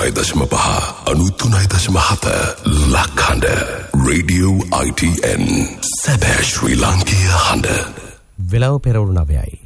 89.5 93.7 ලක්හඬ radio ITN සැබෑ ශ්‍රී ලාංකීය හඬ. වෙලාව පෙරවරු 9යි.